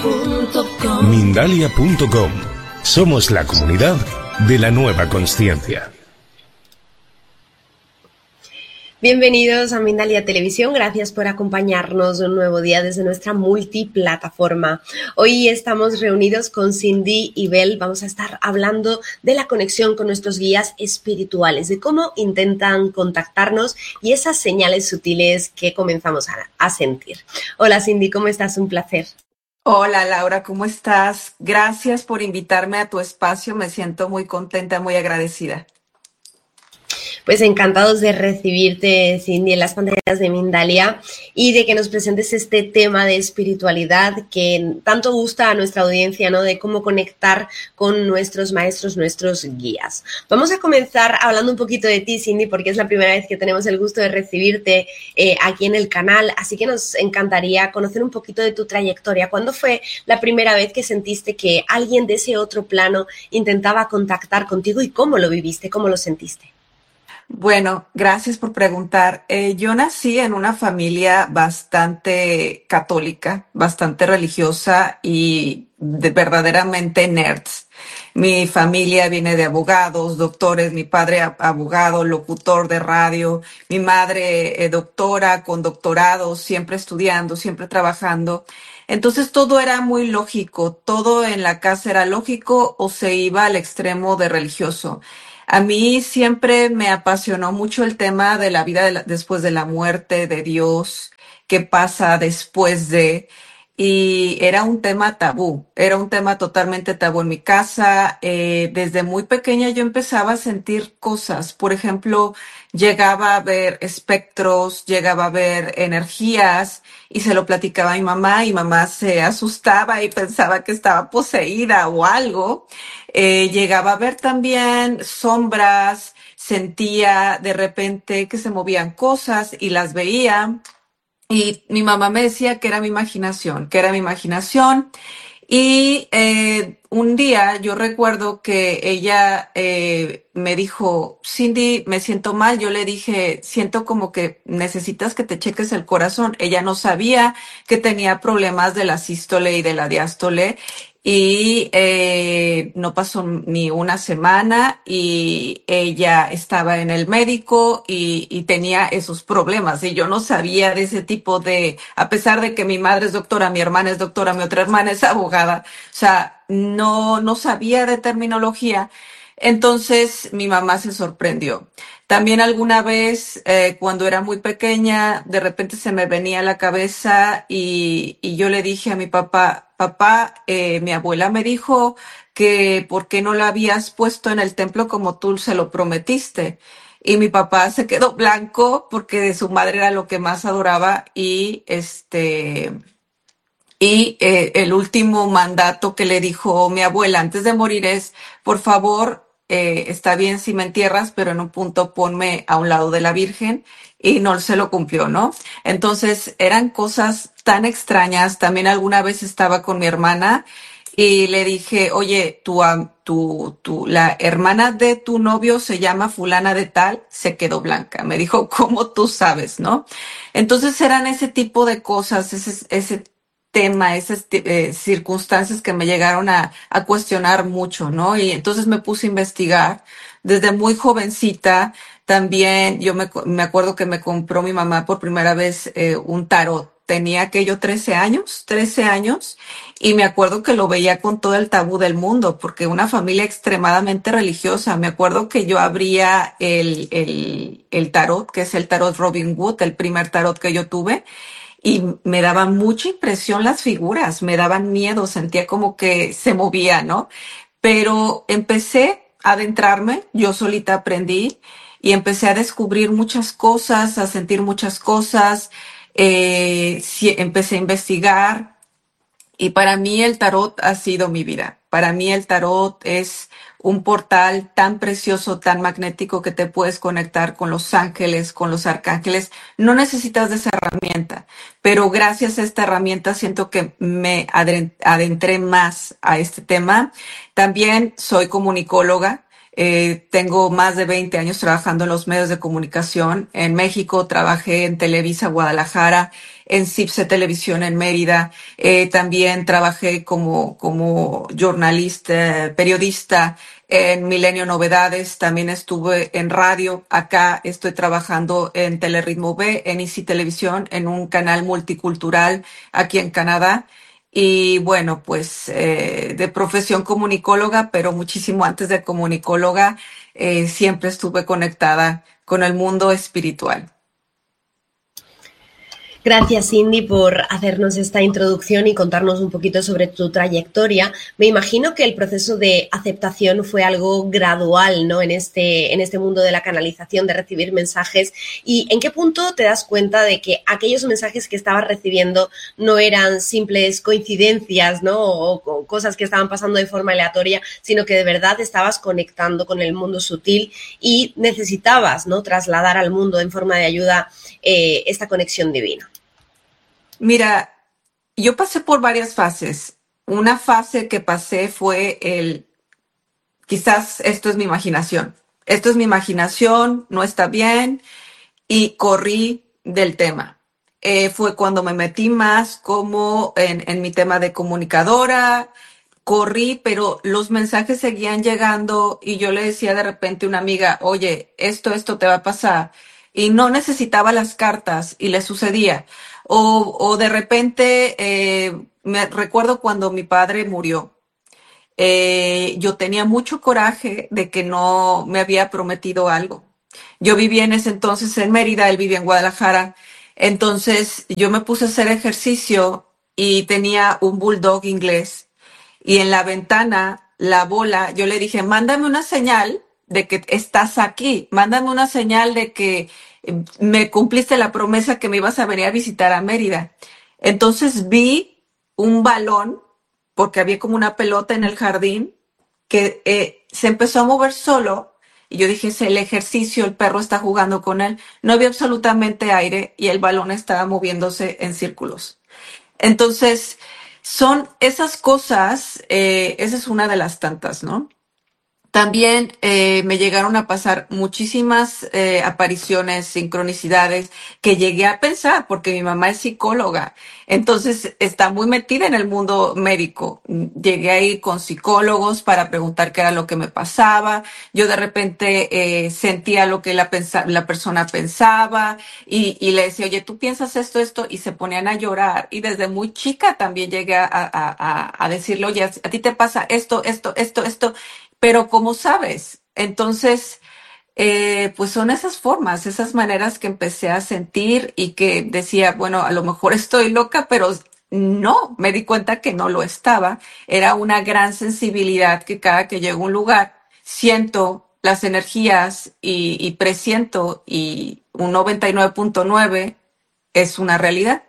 Mindalia.com. Somos la comunidad de la nueva consciencia. Bienvenidos a Mindalia Televisión, gracias por acompañarnos un nuevo día desde nuestra multiplataforma. Hoy estamos reunidos con Cindy y Bel, vamos a estar hablando de la conexión con nuestros guías espirituales, de cómo intentan contactarnos y esas señales sutiles que comenzamos a sentir. Hola Cindy, ¿cómo estás? Un placer. Hola Laura, ¿cómo estás? Gracias por invitarme a tu espacio, me siento muy contenta, muy agradecida. Pues encantados de recibirte, Cindy, en las pantallas de Mindalia y de que nos presentes este tema de espiritualidad que tanto gusta a nuestra audiencia, ¿no? De cómo conectar con nuestros maestros, nuestros guías. Vamos a comenzar hablando un poquito de ti, Cindy, porque es la primera vez que tenemos el gusto de recibirte aquí en el canal, así que nos encantaría conocer un poquito de tu trayectoria. ¿Cuándo fue la primera vez que sentiste que alguien de ese otro plano intentaba contactar contigo y cómo lo viviste, cómo lo sentiste? Bueno, gracias por preguntar. Yo nací en una familia bastante católica, bastante religiosa y verdaderamente nerds. Mi familia viene de abogados, doctores, mi padre abogado, locutor de radio, mi madre doctora con doctorado, siempre estudiando, siempre trabajando. Entonces todo era muy lógico, todo en la casa era lógico o se iba al extremo de religioso. A mí siempre me apasionó mucho el tema de la vida después de la muerte, de Dios, qué pasa después de, y era un tema tabú, era un tema totalmente tabú en mi casa. Desde muy pequeña yo empezaba a sentir cosas, por ejemplo, llegaba a ver espectros, llegaba a ver energías y se lo platicaba a mi mamá y mamá se asustaba y pensaba que estaba poseída o algo. Llegaba a ver también sombras, sentía de repente que se movían cosas y las veía. Y mi mamá me decía que era mi imaginación, que era mi imaginación. Y un día yo recuerdo que ella me dijo, Cindy, me siento mal. Yo le dije, siento como que necesitas que te cheques el corazón. Ella no sabía que tenía problemas de la sístole y de la diástole. Y no pasó ni una semana y ella estaba en el médico y tenía esos problemas. Y yo no sabía de ese tipo de, a pesar de que mi madre es doctora, mi hermana es doctora, mi otra hermana es abogada, o sea, no sabía de terminología. Entonces mi mamá se sorprendió. También alguna vez, cuando era muy pequeña, de repente se me venía a la cabeza y yo le dije a mi papá, papá, mi abuela me dijo que por qué no la habías puesto en el templo como tú se lo prometiste. Y mi papá se quedó blanco porque de su madre era lo que más adoraba y el último mandato que le dijo mi abuela antes de morir es, por favor, está bien si me entierras, pero en un punto ponme a un lado de la Virgen, y no se lo cumplió, ¿no? Entonces eran cosas tan extrañas. También alguna vez estaba con mi hermana y le dije, oye, la hermana de tu novio se llama fulana de tal, se quedó blanca. Me dijo, ¿cómo tú sabes, no? Entonces eran ese tipo de cosas, ese tema, esas circunstancias que me llegaron a cuestionar mucho, ¿no? Y entonces me puse a investigar desde muy jovencita. También me acuerdo que me compró mi mamá por primera vez un tarot. Tenía aquello 13 años, y me acuerdo que lo veía con todo el tabú del mundo, porque una familia extremadamente religiosa. Me acuerdo que yo abría el tarot, que es el tarot Robin Hood, el primer tarot que yo tuve, y me daban mucha impresión las figuras, me daban miedo, sentía como que se movía, ¿no? Pero empecé a adentrarme, yo solita aprendí y empecé a descubrir muchas cosas, a sentir muchas cosas. Sí, empecé a investigar. Y para mí el tarot ha sido mi vida. Para mí el tarot es un portal tan precioso, tan magnético, que te puedes conectar con los ángeles, con los arcángeles. No necesitas de esa herramienta, pero gracias a esta herramienta siento que me adentré más a este tema. También soy comunicóloga. Tengo más de 20 años trabajando en los medios de comunicación. En México trabajé en Televisa Guadalajara, en CIPSE Televisión en Mérida. También trabajé como jornalista, periodista en Milenio Novedades. También estuve en radio. Acá estoy trabajando en Telerritmo B, en Easy Televisión, en un canal multicultural aquí en Canadá. Y bueno, pues de profesión comunicóloga, pero muchísimo antes de comunicóloga, siempre estuve conectada con el mundo espiritual. Gracias, Cindy, por hacernos esta introducción y contarnos un poquito sobre tu trayectoria. Me imagino que el proceso de aceptación fue algo gradual, ¿no? En este mundo de la canalización, de recibir mensajes. ¿Y en qué punto te das cuenta de que aquellos mensajes que estabas recibiendo no eran simples coincidencias, ¿no? O cosas que estaban pasando de forma aleatoria, sino que de verdad estabas conectando con el mundo sutil y necesitabas, ¿no?, trasladar al mundo en forma de ayuda esta conexión divina? Mira, yo pasé por varias fases. Una fase que pasé fue quizás esto es mi imaginación. Esto es mi imaginación, no está bien, y corrí del tema. Fue cuando me metí más como en mi tema de comunicadora, corrí, pero los mensajes seguían llegando y yo le decía de repente a una amiga, oye, esto te va a pasar. Y no necesitaba las cartas y le sucedía. O de repente, me recuerdo cuando mi padre murió. Yo tenía mucho coraje de que no me había prometido algo. Yo vivía en ese entonces en Mérida, él vivía en Guadalajara. Entonces yo me puse a hacer ejercicio y tenía un bulldog inglés. Y en la ventana, la bola, yo le dije, mándame una señal de que estás aquí, mándame una señal de que me cumpliste la promesa que me ibas a venir a visitar a Mérida. Entonces vi un balón, porque había como una pelota en el jardín, que se empezó a mover solo. Y yo dije, es el ejercicio, el perro está jugando con él. No había absolutamente aire y el balón estaba moviéndose en círculos. Entonces, son esas cosas, esa es una de las tantas, ¿no? También me llegaron a pasar muchísimas apariciones, sincronicidades, que llegué a pensar, porque mi mamá es psicóloga, entonces está muy metida en el mundo médico. Llegué a ir con psicólogos para preguntar qué era lo que me pasaba. Yo de repente sentía lo que la persona pensaba y le decía, oye, ¿tú piensas esto? Y se ponían a llorar. Y desde muy chica también llegué a decirle, oye, a ti te pasa esto. Pero ¿cómo sabes? Entonces, pues son esas formas, esas maneras que empecé a sentir y que decía, bueno, a lo mejor estoy loca, pero no, me di cuenta que no lo estaba. Era una gran sensibilidad que cada que llego a un lugar siento las energías y presiento, y un 99.9 es una realidad.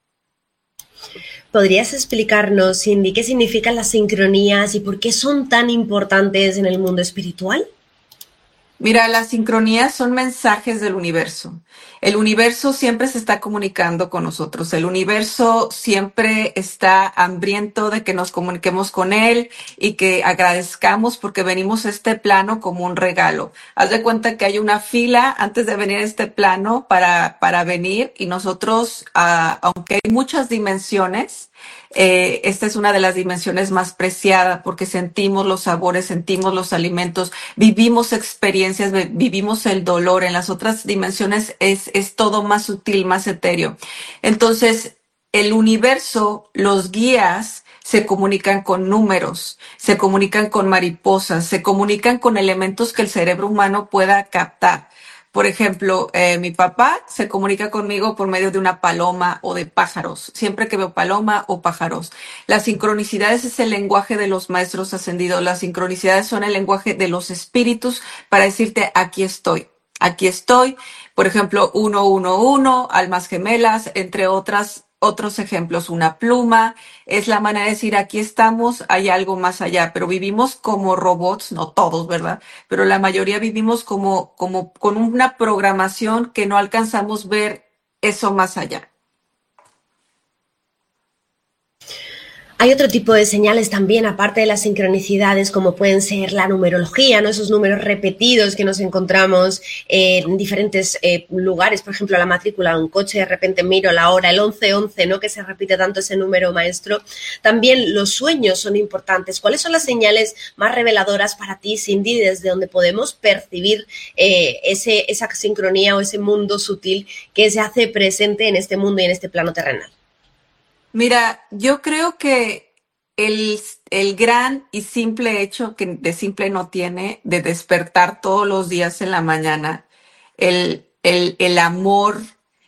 ¿Podrías explicarnos, Cindy, qué significan las sincronías y por qué son tan importantes en el mundo espiritual? Mira, las sincronías son mensajes del universo. El universo siempre se está comunicando con nosotros. El universo siempre está hambriento de que nos comuniquemos con él y que agradezcamos porque venimos a este plano como un regalo. Haz de cuenta que hay una fila antes de venir a este plano para venir, y nosotros, aunque hay muchas dimensiones, esta es una de las dimensiones más preciadas porque sentimos los sabores, sentimos los alimentos, vivimos experiencias, vivimos el dolor. En las otras dimensiones es todo más sutil, más etéreo. Entonces, el universo, los guías, se comunican con números, se comunican con mariposas, se comunican con elementos que el cerebro humano pueda captar. Por ejemplo, mi papá se comunica conmigo por medio de una paloma o de pájaros, siempre que veo paloma o pájaros. Las sincronicidades es el lenguaje de los maestros ascendidos. Las sincronicidades son el lenguaje de los espíritus para decirte, aquí estoy. Aquí estoy. Por ejemplo, 111, almas gemelas, entre otros ejemplos. Una pluma es la manera de decir, aquí estamos, hay algo más allá. Pero vivimos como robots, no todos, ¿verdad? Pero la mayoría vivimos como con una programación que no alcanzamos ver eso más allá. Hay otro tipo de señales también, aparte de las sincronicidades, como pueden ser la numerología, ¿no? Esos números repetidos que nos encontramos en diferentes lugares, por ejemplo, la matrícula de un coche, de repente miro la hora, el 11-11, ¿no? Que se repite tanto ese número maestro. También los sueños son importantes. ¿Cuáles son las señales más reveladoras para ti, Cindy, desde donde podemos percibir esa sincronía o ese mundo sutil que se hace presente en este mundo y en este plano terrenal? Mira, yo creo que el gran y simple hecho, que de simple no tiene, de despertar todos los días en la mañana, el amor,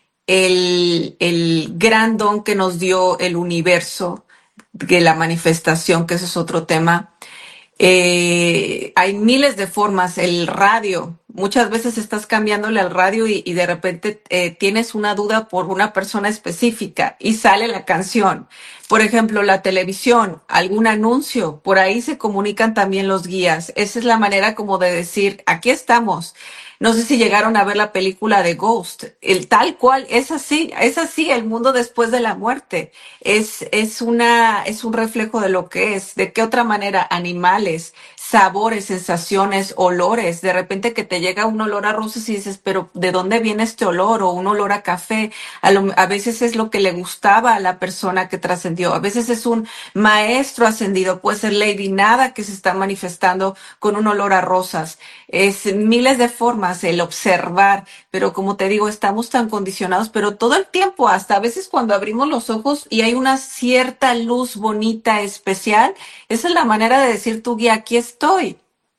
el gran don que nos dio el universo, que la manifestación, que ese es otro tema. Hay miles de formas. El radio, muchas veces estás cambiándole al radio y de repente tienes una duda por una persona específica y sale la canción. Por ejemplo, la televisión, algún anuncio, por ahí se comunican también los guías. Esa es la manera como de decir, aquí estamos. No sé si llegaron a ver la película de Ghost. El tal cual, es así, el mundo después de la muerte. Es un reflejo de lo que es. ¿De qué otra manera? Animales, sabores, sensaciones, olores. De repente que te llega un olor a rosas y dices, pero ¿de dónde viene este olor? O un olor a café. A veces es lo que le gustaba a la persona que trascendió. A veces es un maestro ascendido. Puede ser Lady Nada que se está manifestando con un olor a rosas. Es miles de formas el observar, pero como te digo, estamos tan condicionados, pero todo el tiempo, hasta a veces cuando abrimos los ojos y hay una cierta luz bonita, especial, esa es la manera de decir tu guía, aquí estoy.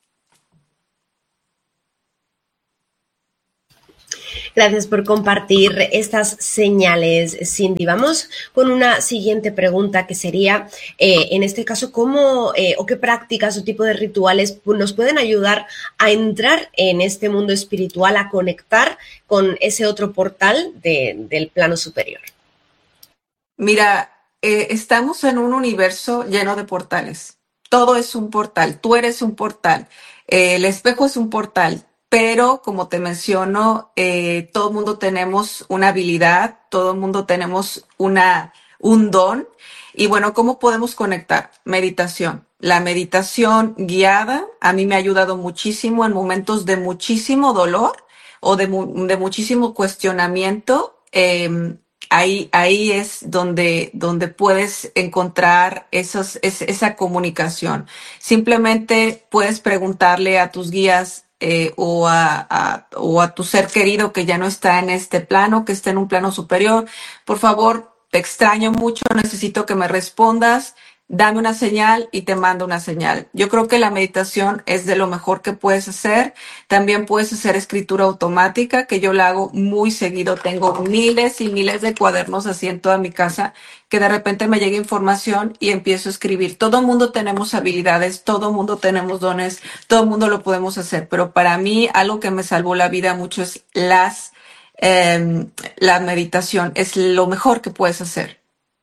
Gracias por compartir estas señales, Cindy. Vamos con una siguiente pregunta que sería, en este caso, ¿cómo o qué prácticas o tipo de rituales nos pueden ayudar a entrar en este mundo espiritual, a conectar con ese otro portal del plano superior? Mira, estamos en un universo lleno de portales. Todo es un portal, tú eres un portal, el espejo es un portal, pero como te menciono, todo el mundo tenemos una habilidad, todo el mundo tenemos un don. Y bueno, ¿cómo podemos conectar? Meditación. La meditación guiada a mí me ha ayudado muchísimo en momentos de muchísimo dolor o de muchísimo cuestionamiento. Ahí es donde puedes encontrar esa comunicación. Simplemente puedes preguntarle a tus guías o a tu ser querido que ya no está en este plano, que está en un plano superior. Por favor, te extraño mucho, necesito que me respondas. Dame una señal y te mando una señal. Yo creo que la meditación es de lo mejor que puedes hacer. También puedes hacer escritura automática, que yo la hago muy seguido. Tengo miles y miles de cuadernos así en toda mi casa, que de repente me llega información y empiezo a escribir. Todo mundo tenemos habilidades, todo mundo tenemos dones, todo mundo lo podemos hacer. Pero para mí, algo que me salvó la vida mucho es la meditación. Es lo mejor que puedes hacer.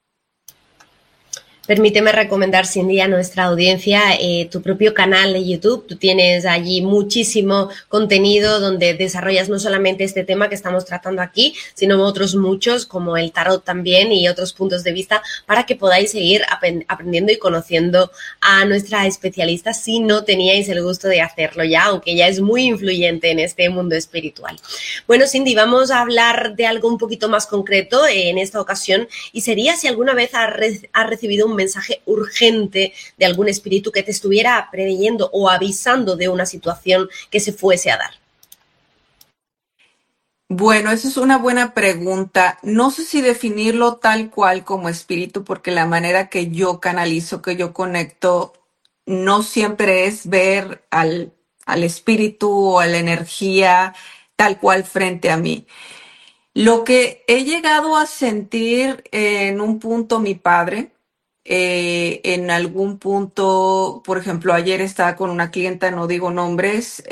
Permíteme recomendar, Cindy, a nuestra audiencia tu propio canal de YouTube. Tú tienes allí muchísimo contenido donde desarrollas no solamente este tema que estamos tratando aquí, sino otros muchos, como el tarot también y otros puntos de vista, para que podáis seguir aprendiendo y conociendo a nuestra especialista si no teníais el gusto de hacerlo ya, aunque ella es muy influyente en este mundo espiritual. Bueno, Cindy, vamos a hablar de algo un poquito más concreto en esta ocasión, y sería si alguna vez has recibido un mensaje urgente de algún espíritu que te estuviera preveyendo o avisando de una situación que se fuese a dar. Bueno, esa es una buena pregunta. No sé si definirlo tal cual como espíritu, porque la manera que yo canalizo, que yo conecto, no siempre es ver al espíritu o a la energía tal cual frente a mí. Lo que he llegado a sentir en un punto mi padre, en algún punto, por ejemplo, ayer estaba con una clienta, no digo nombres,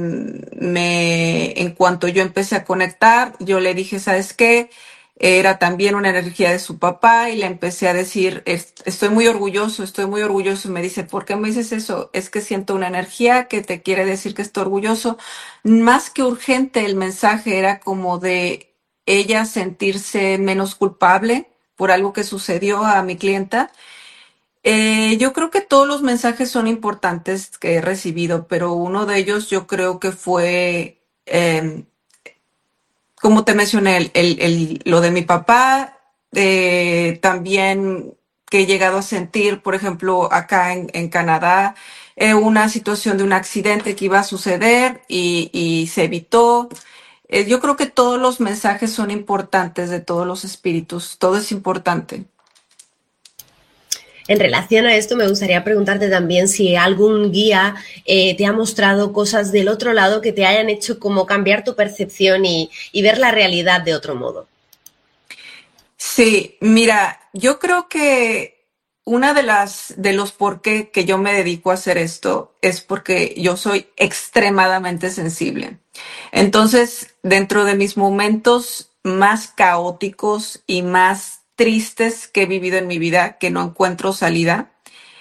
en cuanto yo empecé a conectar, yo le dije, ¿sabes qué? Era también una energía de su papá y le empecé a decir, estoy muy orgulloso, estoy muy orgulloso. Y me dice, ¿por qué me dices eso? Es que siento una energía que te quiere decir que estoy orgulloso. Más que urgente, el mensaje era como de ella sentirse menos culpable por algo que sucedió a mi clienta. Yo creo que todos los mensajes son importantes que he recibido, pero uno de ellos yo creo que fue, como te mencioné, lo de mi papá, también que he llegado a sentir, por ejemplo, acá en Canadá, una situación de un accidente que iba a suceder y se evitó. Yo creo que todos los mensajes son importantes de todos los espíritus, todo es importante. En relación a esto, me gustaría preguntarte también si algún guía te ha mostrado cosas del otro lado que te hayan hecho como cambiar tu percepción y ver la realidad de otro modo. Sí, mira, yo creo que una de los por qué que yo me dedico a hacer esto es porque yo soy extremadamente sensible. Entonces, dentro de mis momentos más caóticos y más tristes que he vivido en mi vida, que no encuentro salida,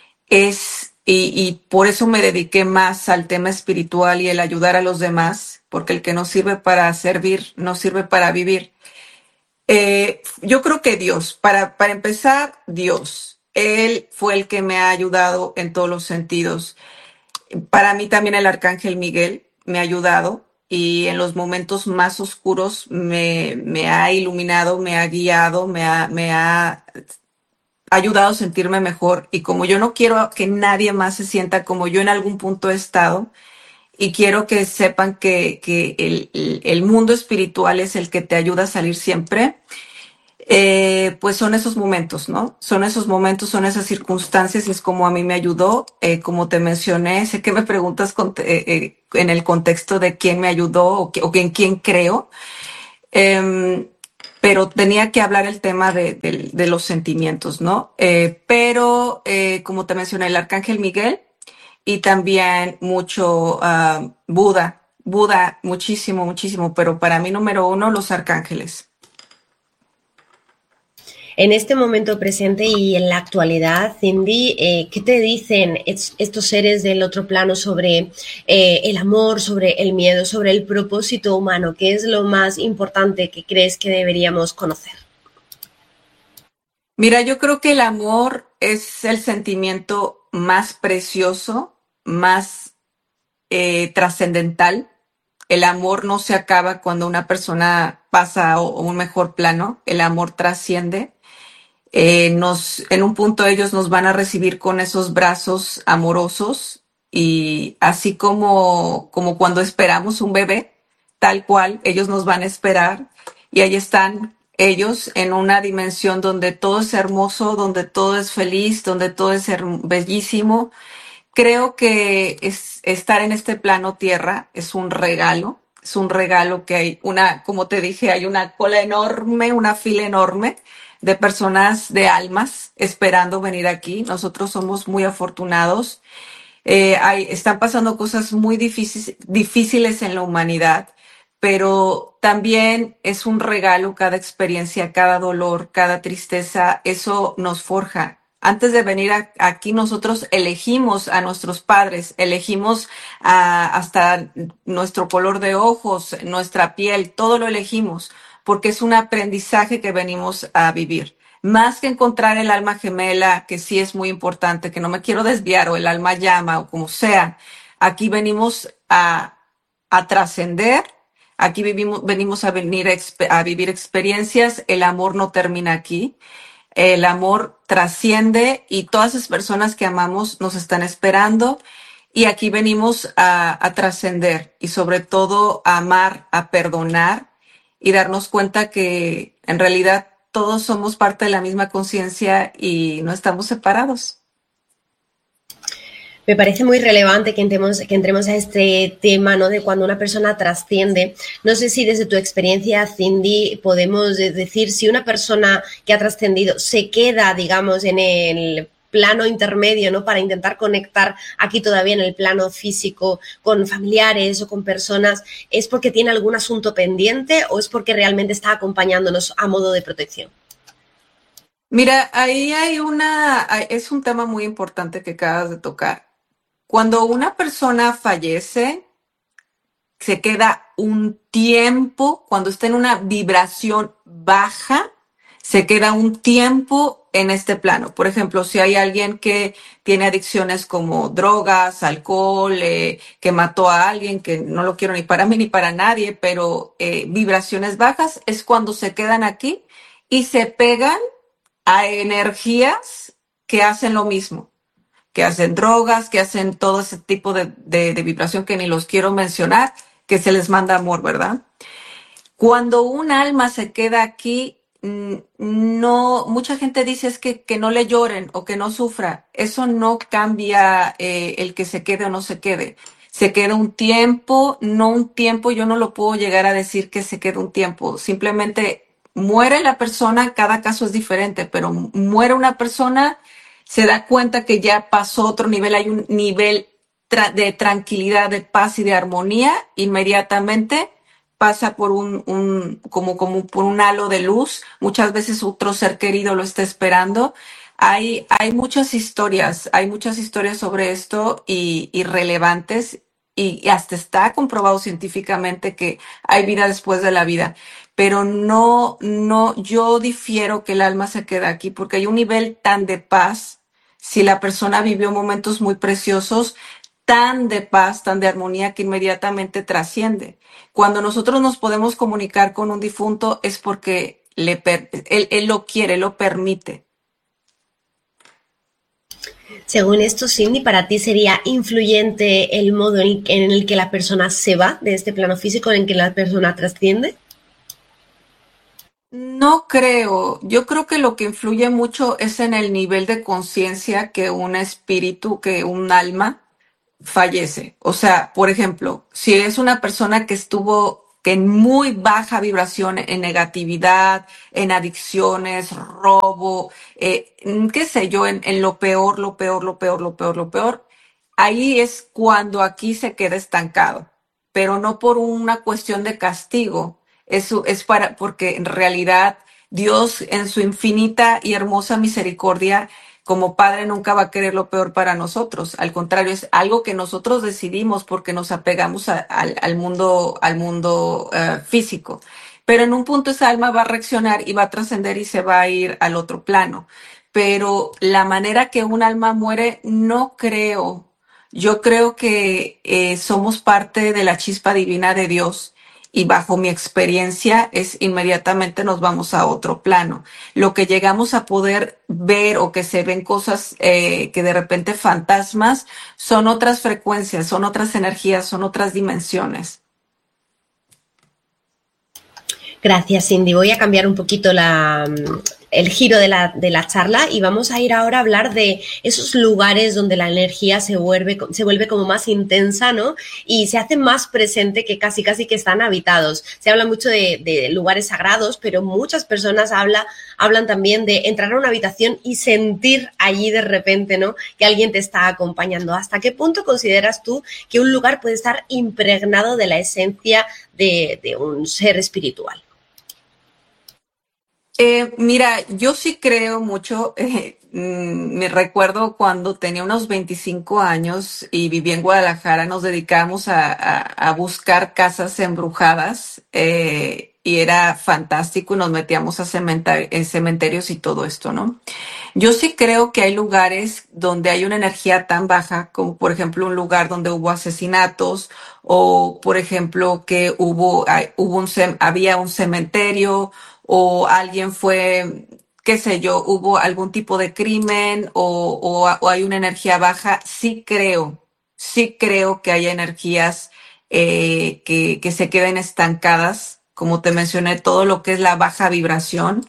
y por eso me dediqué más al tema espiritual y el ayudar a los demás, porque el que no sirve para servir, no sirve para vivir. Yo creo que Dios, para empezar, Dios, Él fue el que me ha ayudado en todos los sentidos. Para mí también el Arcángel Miguel me ha ayudado y en los momentos más oscuros me ha iluminado, me ha guiado, me ha ayudado a sentirme mejor. Y como yo no quiero que nadie más se sienta como yo en algún punto he estado, y quiero que sepan que el mundo espiritual es el que te ayuda a salir siempre. Pues son esos momentos, ¿no? Son esos momentos, son esas circunstancias y es como a mí me ayudó. Como te mencioné, sé que me preguntas en el contexto de quién me ayudó o en quién creo, eh, pero tenía que hablar el tema de los sentimientos, ¿no? Pero como te mencioné, el Arcángel Miguel y también mucho Buda, muchísimo, muchísimo, pero para mí número uno, los arcángeles. En este momento presente y en la actualidad, Cindy, ¿qué te dicen estos seres del otro plano sobre el amor, sobre el miedo, sobre el propósito humano? ¿Qué es lo más importante que crees que deberíamos conocer? Mira, yo creo que el amor es el sentimiento más precioso, más trascendental. El amor no se acaba cuando una persona pasa a un mejor plano, el amor trasciende. En un punto ellos nos van a recibir con esos brazos amorosos y así como cuando esperamos un bebé, tal cual, ellos nos van a esperar y ahí están ellos en una dimensión donde todo es hermoso, donde todo es feliz, donde todo es bellísimo. Creo que estar en este plano tierra es un regalo que hay como te dije, hay una cola enorme, una fila enorme de personas, de almas esperando venir aquí. Nosotros somos muy afortunados. Están pasando cosas muy difíciles en la humanidad, pero también es un regalo cada experiencia, cada dolor, cada tristeza. Eso nos forja. Antes de venir aquí, nosotros elegimos a nuestros padres, elegimos hasta nuestro color de ojos, nuestra piel, todo lo elegimos, porque es un aprendizaje que venimos a vivir. Más que encontrar el alma gemela, que sí es muy importante, que no me quiero desviar, o el alma llama, o como sea, aquí venimos a trascender, aquí venimos a vivir experiencias, el amor no termina aquí. El amor trasciende y todas esas personas que amamos nos están esperando y aquí venimos a trascender y sobre todo a amar, a perdonar y darnos cuenta que en realidad todos somos parte de la misma conciencia y no estamos separados. Me parece muy relevante que entremos a este tema, ¿no? De cuando una persona trasciende. No sé si desde tu experiencia, Cindy, podemos decir si una persona que ha trascendido se queda, digamos, en el plano intermedio, ¿no? Para intentar conectar aquí todavía en el plano físico con familiares o con personas, ¿es porque tiene algún asunto pendiente o es porque realmente está acompañándonos a modo de protección? Mira, ahí es un tema muy importante que acabas de tocar. Cuando una persona fallece, se queda un tiempo, cuando está en una vibración baja, se queda un tiempo en este plano. Por ejemplo, si hay alguien que tiene adicciones como drogas, alcohol, que mató a alguien, que no lo quiero ni para mí ni para nadie, pero vibraciones bajas es cuando se quedan aquí y se pegan a energías que hacen lo mismo, que hacen drogas, que hacen todo ese tipo de vibración que ni los quiero mencionar, que se les manda amor, ¿verdad? Cuando un alma se queda aquí, no, mucha gente dice es que no le lloren o que no sufra. Eso no cambia el que se quede o no se quede. Se queda un tiempo, no un tiempo, yo no lo puedo llegar a decir que se quede un tiempo. Simplemente muere la persona, cada caso es diferente, pero muere una persona, se da cuenta que ya pasó otro nivel, hay un nivel de tranquilidad, de paz y de armonía, inmediatamente pasa por como por un halo de luz. Muchas veces otro ser querido lo está esperando. Hay muchas historias sobre esto y relevantes, y hasta está comprobado científicamente que hay vida después de la vida. Pero no, yo difiero que el alma se queda aquí porque hay un nivel tan de paz. Si la persona vivió momentos muy preciosos, tan de paz, tan de armonía, que inmediatamente trasciende. Cuando nosotros nos podemos comunicar con un difunto es porque él lo quiere, lo permite. Según esto, Cindy, ¿para ti sería influyente el modo en el que la persona se va de este plano físico, en que la persona trasciende? No creo. Yo creo que lo que influye mucho es en el nivel de conciencia que un espíritu, que un alma fallece. O sea, por ejemplo, si es una persona que estuvo en muy baja vibración, en negatividad, en adicciones, robo, qué sé yo, en lo peor, lo peor, lo peor, lo peor, lo peor, ahí es cuando aquí se queda estancado, pero no por una cuestión de castigo. Eso es porque en realidad Dios, en su infinita y hermosa misericordia, como padre, nunca va a querer lo peor para nosotros. Al contrario, es algo que nosotros decidimos porque nos apegamos al mundo físico. Pero en un punto esa alma va a reaccionar y va a trascender y se va a ir al otro plano. Pero la manera que un alma muere, no creo. Yo creo que somos parte de la chispa divina de Dios, y bajo mi experiencia es inmediatamente nos vamos a otro plano. Lo que llegamos a poder ver o que se ven cosas que de repente fantasmas, son otras frecuencias, son otras energías, son otras dimensiones. Gracias, Cindy. Voy a cambiar un poquito el giro de la charla y vamos a ir ahora a hablar de esos lugares donde la energía se vuelve como más intensa, ¿no? Y se hace más presente, que casi que están habitados. Se habla mucho de lugares sagrados, pero muchas personas hablan también de entrar a una habitación y sentir allí de repente, ¿no?, que alguien te está acompañando. ¿Hasta qué punto consideras tú que un lugar puede estar impregnado de la esencia de un ser espiritual? Mira, yo sí creo mucho. Me recuerdo cuando tenía unos 25 años y vivía en Guadalajara, nos dedicábamos a buscar casas embrujadas, y era fantástico, y nos metíamos en cementerios y todo esto, ¿no? Yo sí creo que hay lugares donde hay una energía tan baja, como por ejemplo un lugar donde hubo asesinatos, o por ejemplo que había un cementerio, o alguien fue, qué sé yo, hubo algún tipo de crimen, o hay una energía baja. Sí creo que hay energías que se queden estancadas, como te mencioné, todo lo que es la baja vibración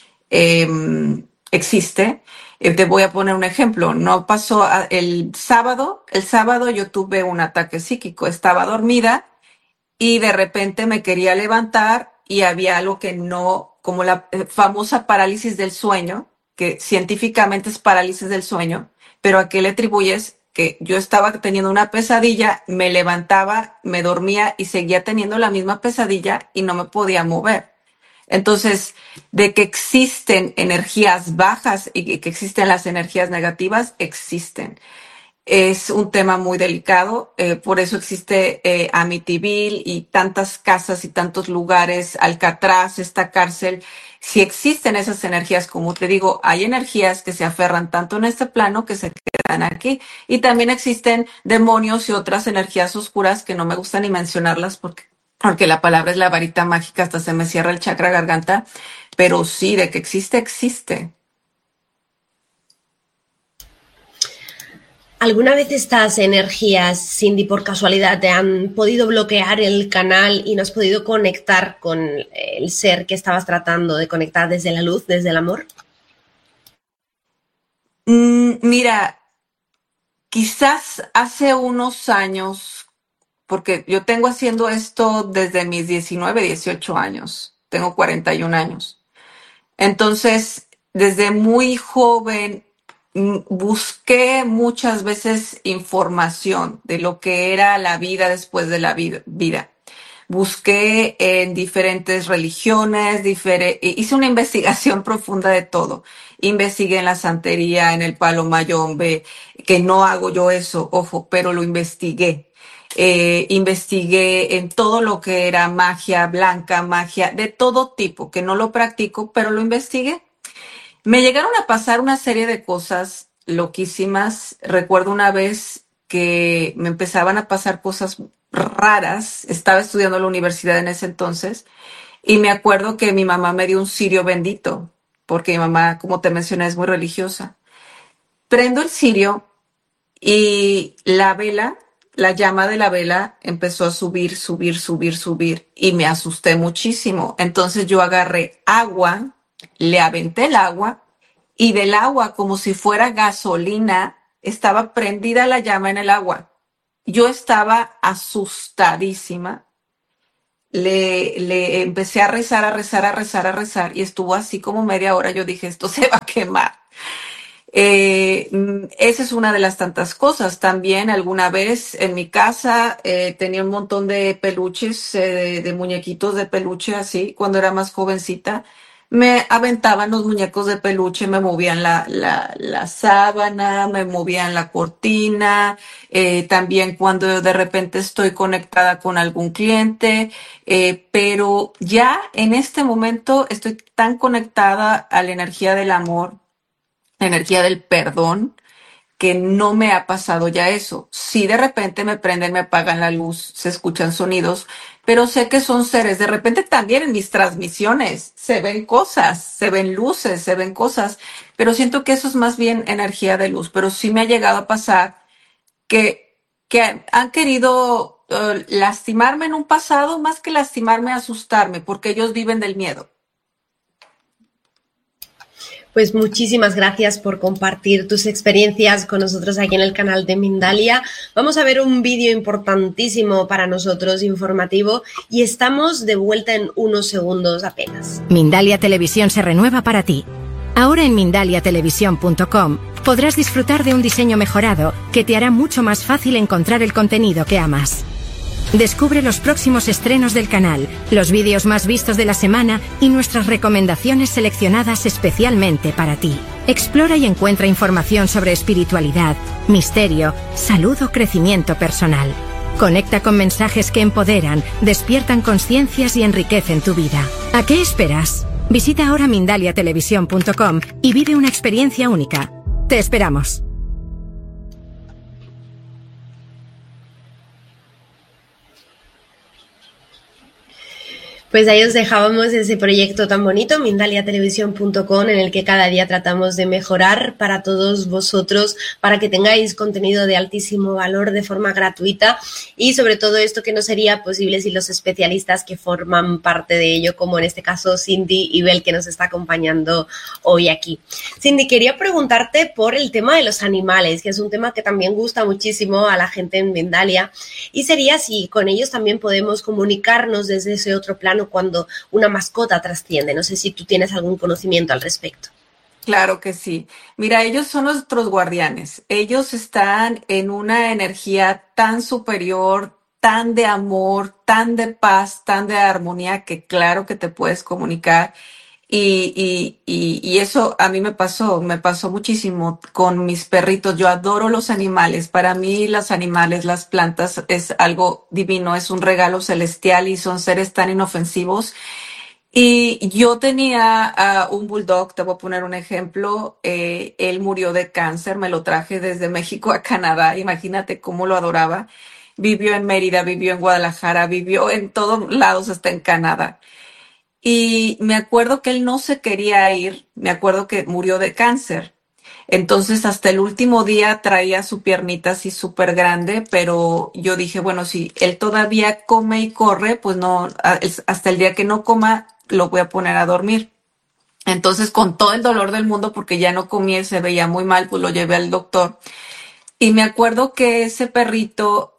existe. Te voy a poner un ejemplo. No pasó el sábado yo tuve un ataque psíquico, estaba dormida y de repente me quería levantar y había algo que no, como la famosa parálisis del sueño, que científicamente es parálisis del sueño, pero ¿a qué le atribuyes? Que yo estaba teniendo una pesadilla, me levantaba, me dormía y seguía teniendo la misma pesadilla y no me podía mover. Entonces, de que existen energías bajas y que existen las energías negativas, existen. Es un tema muy delicado, por eso existe Amityville y tantas casas y tantos lugares, Alcatraz, esta cárcel. Si existen esas energías, como te digo, hay energías que se aferran tanto en este plano que se quedan aquí. Y también existen demonios y otras energías oscuras que no me gusta ni mencionarlas porque la palabra es la varita mágica, hasta se me cierra el chakra garganta. Pero sí, de que existe, existe. ¿Alguna vez estas energías, Cindy, por casualidad te han podido bloquear el canal y no has podido conectar con el ser que estabas tratando de conectar desde la luz, desde el amor? Mira, quizás hace unos años, porque yo tengo haciendo esto desde mis 19, 18 años, tengo 41 años. Entonces, desde muy joven busqué muchas veces información de lo que era la vida después de la vida. Busqué en diferentes religiones, hice una investigación profunda de todo. Investigué en la santería, en el palo mayombe, que no hago yo eso, ojo, pero lo investigué. Investigué en todo lo que era magia blanca, magia de todo tipo, que no lo practico, pero lo investigué. Me llegaron a pasar una serie de cosas loquísimas. Recuerdo una vez que me empezaban a pasar cosas raras. Estaba estudiando en la universidad en ese entonces y me acuerdo que mi mamá me dio un cirio bendito, porque mi mamá, como te mencioné, es muy religiosa. Prendo el cirio y la vela, la llama de la vela empezó a subir, subir, subir, subir y me asusté muchísimo. Entonces yo agarré agua, le aventé el agua y del agua, como si fuera gasolina, estaba prendida la llama en el agua. Yo estaba asustadísima. Le empecé a rezar, a rezar, a rezar, a rezar y estuvo así como media hora. Yo dije, esto se va a quemar. Esa es una de las tantas cosas. También alguna vez en mi casa tenía un montón de peluches, de muñequitos de peluche así, cuando era más jovencita. Me aventaban los muñecos de peluche, me movían la sábana, me movían la cortina, también cuando de repente estoy conectada con algún cliente, pero ya en este momento estoy tan conectada a la energía del amor, la energía del perdón, que no me ha pasado ya eso. Sí, de repente me prenden, me apagan la luz, se escuchan sonidos, pero sé que son seres. De repente también en mis transmisiones se ven cosas, se ven luces, se ven cosas, pero siento que eso es más bien energía de luz. Pero sí me ha llegado a pasar que han querido lastimarme en un pasado, más que lastimarme, asustarme, porque ellos viven del miedo. Pues muchísimas gracias por compartir tus experiencias con nosotros aquí en el canal de Mindalia. Vamos a ver un vídeo importantísimo para nosotros, informativo, y estamos de vuelta en unos segundos apenas. Mindalia Televisión se renueva para ti. Ahora en mindaliatelevisión.com podrás disfrutar de un diseño mejorado que te hará mucho más fácil encontrar el contenido que amas. Descubre los próximos estrenos del canal, los vídeos más vistos de la semana y nuestras recomendaciones seleccionadas especialmente para ti. Explora y encuentra información sobre espiritualidad, misterio, salud o crecimiento personal. Conecta con mensajes que empoderan, despiertan conciencias y enriquecen tu vida. ¿A qué esperas? Visita ahora mindaliatelevisión.com y vive una experiencia única. Te esperamos. Pues ahí os dejábamos ese proyecto tan bonito, mindaliatelevisión.com, en el que cada día tratamos de mejorar para todos vosotros, para que tengáis contenido de altísimo valor de forma gratuita, y sobre todo esto que no sería posible sin los especialistas que forman parte de ello, como en este caso Cindy y Bel, que nos está acompañando hoy aquí. Cindy, quería preguntarte por el tema de los animales, que es un tema que también gusta muchísimo a la gente en Mindalia, y sería si con ellos también podemos comunicarnos desde ese otro plano cuando una mascota trasciende. No sé si tú tienes algún conocimiento al respecto. Claro que sí. Mira, ellos son nuestros guardianes. Ellos están en una energía tan superior, tan de amor, tan de paz, tan de armonía, que claro que te puedes comunicar. Y eso a mí me pasó muchísimo con mis perritos. Yo adoro los animales. Para mí los animales, las plantas es algo divino, es un regalo celestial y son seres tan inofensivos. Y yo tenía un bulldog, te voy a poner un ejemplo. Él murió de cáncer, me lo traje desde México a Canadá. Imagínate cómo lo adoraba. Vivió en Mérida, vivió en Guadalajara, vivió en todos lados, hasta en Canadá. Y me acuerdo que él no se quería ir, me acuerdo que murió de cáncer. Entonces, hasta el último día traía su piernita así súper grande, pero yo dije, bueno, si él todavía come y corre, pues no, hasta el día que no coma, lo voy a poner a dormir. Entonces, con todo el dolor del mundo, porque ya no comía y se veía muy mal, pues lo llevé al doctor. Y me acuerdo que ese perrito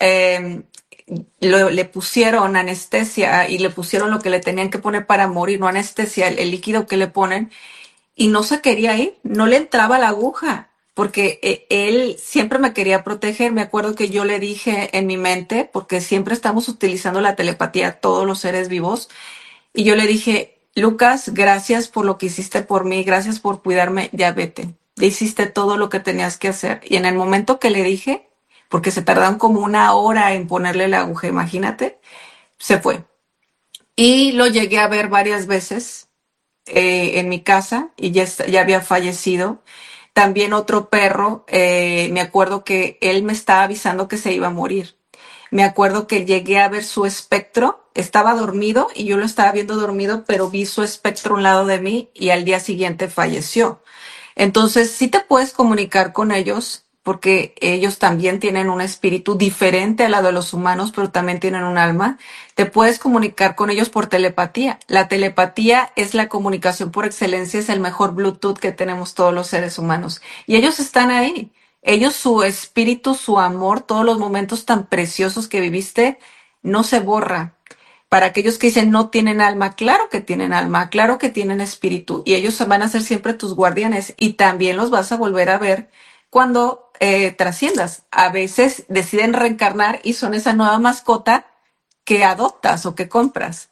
le pusieron anestesia y le pusieron lo que le tenían que poner para morir, no anestesia, el líquido que le ponen, y no se quería ir, no le entraba la aguja, porque él siempre me quería proteger. Me acuerdo que yo le dije en mi mente, porque siempre estamos utilizando la telepatía, todos los seres vivos, y yo le dije, Lucas, gracias por lo que hiciste por mí, gracias por cuidarme, ya vete. Ya hiciste todo lo que tenías que hacer. Y en el momento que le dije, porque se tardaron como 1 hora en ponerle la aguja, imagínate, se fue. Y lo llegué a ver varias veces en mi casa y ya había fallecido. También otro perro, me acuerdo que él me estaba avisando que se iba a morir. Me acuerdo que llegué a ver su espectro, estaba dormido y yo lo estaba viendo dormido, pero vi su espectro a un lado de mí y al día siguiente falleció. Entonces, sí te puedes comunicar con ellos porque ellos también tienen un espíritu diferente a la de los humanos, pero también tienen un alma. Te puedes comunicar con ellos por telepatía. La telepatía es la comunicación por excelencia, es el mejor Bluetooth que tenemos todos los seres humanos. Y ellos están ahí. Ellos, su espíritu, su amor, todos los momentos tan preciosos que viviste, no se borra. Para aquellos que dicen no tienen alma, claro que tienen alma, claro que tienen espíritu y ellos van a ser siempre tus guardianes y también los vas a volver a ver cuando trasciendas. A veces deciden reencarnar y son esa nueva mascota que adoptas o que compras.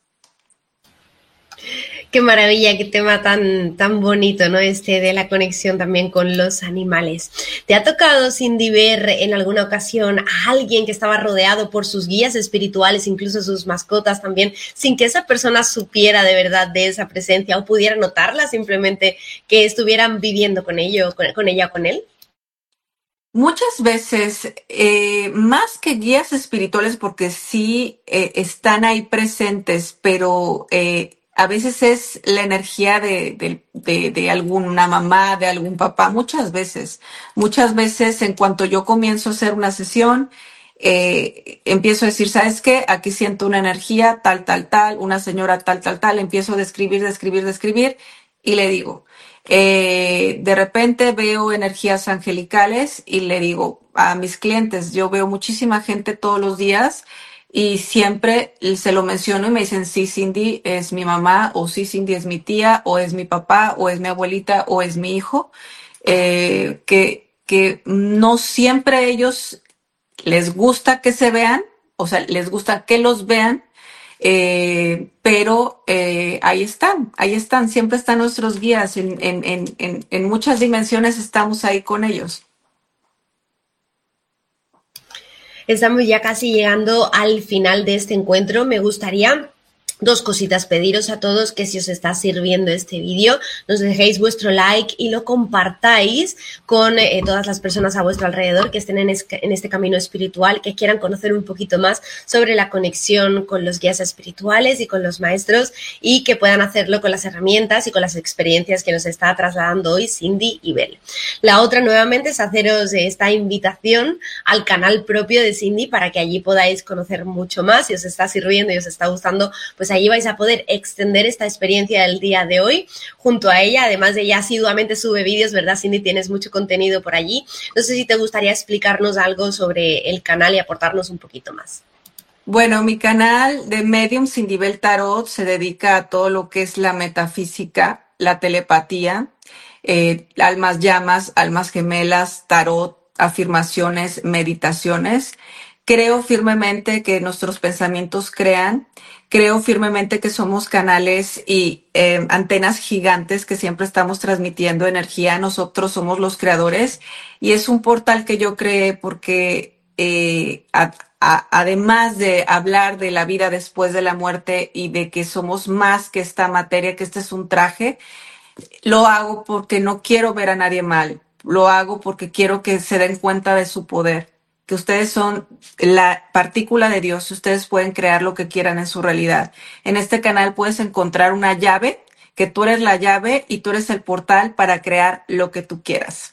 Qué maravilla, qué tema tan bonito, ¿no? Este de la conexión también con los animales. ¿Te ha tocado, Cindy, ver en alguna ocasión a alguien que estaba rodeado por sus guías espirituales, incluso sus mascotas también, sin que esa persona supiera de verdad de esa presencia o pudiera notarla, simplemente que estuvieran viviendo con ella o con él? Muchas veces, más que guías espirituales, porque sí están ahí presentes, pero a veces es la energía de alguna mamá, de algún papá, muchas veces en cuanto yo comienzo a hacer una sesión, empiezo a decir, ¿sabes qué? Aquí siento una energía tal, una señora tal, empiezo a describir y le digo, de repente veo energías angelicales y le digo a mis clientes, yo veo muchísima gente todos los días y siempre se lo menciono y me dicen, sí, Cindy es mi mamá, o sí, Cindy es mi tía, o es mi papá, o es mi abuelita, o es mi hijo, que no siempre ellos les gusta que se vean, o sea, les gusta que los vean, pero ahí están, siempre están nuestros guías, en muchas dimensiones estamos ahí con ellos. Estamos ya casi llegando al final de este encuentro. Me gustaría dos cositas, pediros a todos que si os está sirviendo este vídeo, nos dejéis vuestro like y lo compartáis con todas las personas a vuestro alrededor que estén en este camino espiritual, que quieran conocer un poquito más sobre la conexión con los guías espirituales y con los maestros y que puedan hacerlo con las herramientas y con las experiencias que nos está trasladando hoy Cindy y Bel. La otra nuevamente es haceros esta invitación al canal propio de Cindy para que allí podáis conocer mucho más. Si os está sirviendo y os está gustando, pues allí vais a poder extender esta experiencia del día de hoy junto a ella. Además de ella asiduamente sube vídeos, ¿verdad, Cindy? Tienes mucho contenido por allí. No sé si te gustaría explicarnos algo sobre el canal y aportarnos un poquito más. Bueno, mi canal de Medium Cindy Bel Tarot se dedica a todo lo que es la metafísica, la telepatía, almas llamas, almas gemelas, tarot, afirmaciones, meditaciones. Creo firmemente que nuestros pensamientos crean. Creo firmemente que somos canales y antenas gigantes que siempre estamos transmitiendo energía. Nosotros somos los creadores y es un portal que yo creé porque además de hablar de la vida después de la muerte y de que somos más que esta materia, que este es un traje, lo hago porque no quiero ver a nadie mal. Lo hago porque quiero que se den cuenta de su poder. Que ustedes son la partícula de Dios, ustedes pueden crear lo que quieran en su realidad. En este canal puedes encontrar una llave, que tú eres la llave y tú eres el portal para crear lo que tú quieras.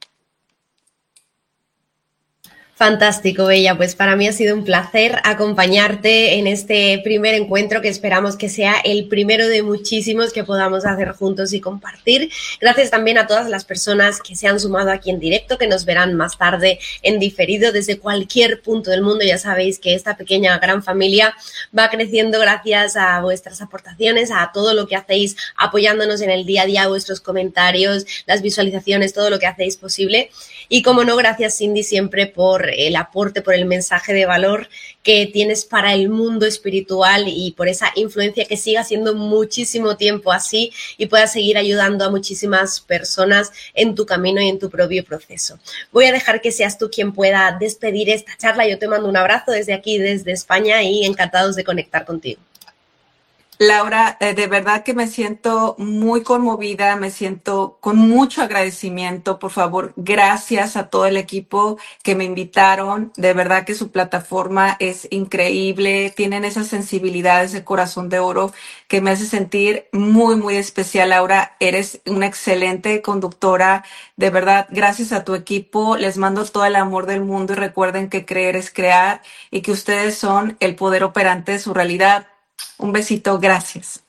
Fantástico, Bella. Pues para mí ha sido un placer acompañarte en este primer encuentro que esperamos que sea el primero de muchísimos que podamos hacer juntos y compartir. Gracias también a todas las personas que se han sumado aquí en directo, que nos verán más tarde en diferido desde cualquier punto del mundo. Ya sabéis que esta pequeña gran familia va creciendo gracias a vuestras aportaciones, a todo lo que hacéis apoyándonos en el día a día, vuestros comentarios, las visualizaciones, todo lo que hacéis posible. Y como no, gracias Cindy siempre por el aporte, por el mensaje de valor que tienes para el mundo espiritual y por esa influencia, que siga siendo muchísimo tiempo así y puedas seguir ayudando a muchísimas personas en tu camino y en tu propio proceso. Voy a dejar que seas tú quien pueda despedir esta charla. Yo te mando un abrazo desde aquí, desde España, y encantados de conectar contigo. Laura, de verdad que me siento muy conmovida, me siento con mucho agradecimiento. Por favor, gracias a todo el equipo que me invitaron. De verdad que su plataforma es increíble. Tienen esa sensibilidad, ese corazón de oro que me hace sentir muy, muy especial. Laura, eres una excelente conductora. De verdad, gracias a tu equipo. Les mando todo el amor del mundo y recuerden que creer es crear y que ustedes son el poder operante de su realidad. Un besito, gracias.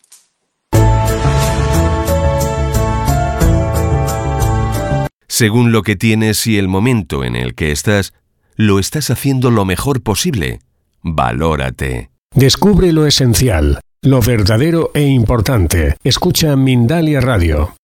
Según lo que tienes y el momento en el que estás, lo estás haciendo lo mejor posible. Valórate. Descubre lo esencial, lo verdadero e importante. Escucha Mindalia Radio.